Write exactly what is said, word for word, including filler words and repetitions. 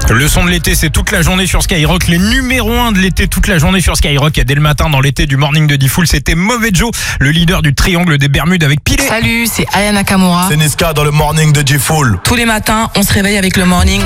Le son de l'été, c'est toute la journée sur Skyrock. Les numéros un de l'été, toute la journée sur Skyrock. Et dès le matin, dans l'été du Morning de Diffoul, c'était Mauvais Joe, le leader du triangle des Bermudes avec Pilé. Salut, c'est Aya Nakamura. C'est Niska dans le Morning de Diffoul. Tous les matins, on se réveille avec le Morning.